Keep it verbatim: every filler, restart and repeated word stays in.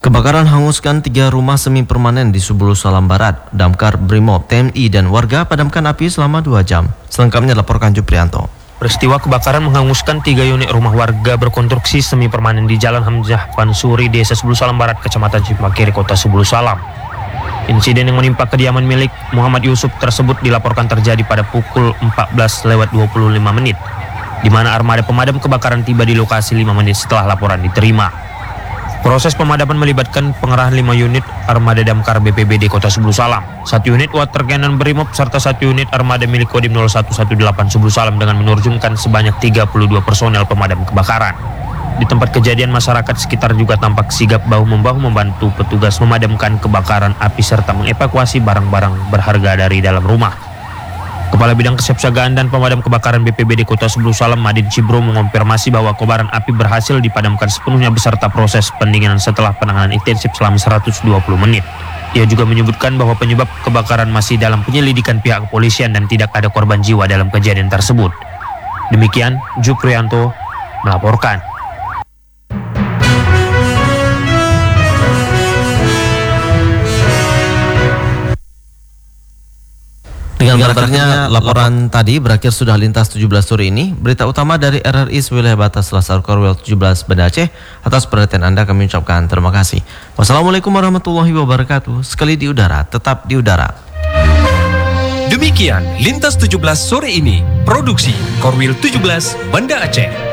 Kebakaran hanguskan tiga rumah semi permanen di Subulu Salam Barat. Damkar, Brimob, T N I, dan warga padamkan api selama dua jam. Selengkapnya laporkan Juprianto. Peristiwa kebakaran menghanguskan tiga unit rumah warga berkonstruksi semi permanen di Jalan Hamzah Pansuri, Desa Subulu Salam Barat, Kecamatan Cipmakiri, Kota Subulu Salam. Insiden yang menimpa kediaman milik Muhammad Yusuf tersebut dilaporkan terjadi pada pukul empat belas lewat dua puluh lima menit, di mana armada pemadam kebakaran tiba di lokasi lima menit setelah laporan diterima. Proses pemadaman melibatkan pengerahan lima unit armada damkar B P B D Kota Subulu Salam, satu unit water cannon Brimob, serta satu unit armada milik Kodim nol satu satu delapan Subulu Salam dengan menerjunkan sebanyak tiga puluh dua personel pemadam kebakaran. Di tempat kejadian, masyarakat sekitar juga tampak sigap bahu-membahu membantu petugas memadamkan kebakaran api serta mengevakuasi barang-barang berharga dari dalam rumah. Kepala Bidang Kesiapsiagaan dan Pemadam Kebakaran B P B D Kota Subulu Salam, Madin Cibro, mengonfirmasi bahwa kobaran api berhasil dipadamkan sepenuhnya beserta proses pendinginan setelah penanganan intensif selama seratus dua puluh menit. Ia juga menyebutkan bahwa penyebab kebakaran masih dalam penyelidikan pihak kepolisian dan tidak ada korban jiwa dalam kejadian tersebut. Demikian, Juprianto melaporkan. Dengan berakhirnya laporan tadi berakhir sudah lintas tujuh belas sore ini. Berita utama dari R R I wilayah batas Selasar Korwil tujuh belas Banda Aceh. Atas perhatian Anda kami ucapkan terima kasih. Wassalamualaikum warahmatullahi wabarakatuh. Sekali di udara, tetap di udara. Demikian lintas tujuh belas sore ini. Produksi Korwil tujuh belas Banda Aceh.